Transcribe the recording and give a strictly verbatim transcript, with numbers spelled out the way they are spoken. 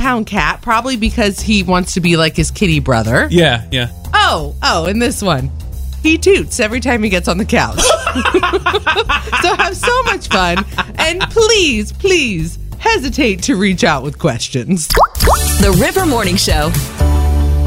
pound cat, probably because he wants to be like his kitty brother. Yeah, yeah. Oh, oh, and this one. He toots every time he gets on the couch. So have so much fun. And please, please hesitate to reach out with questions. The River Morning Show.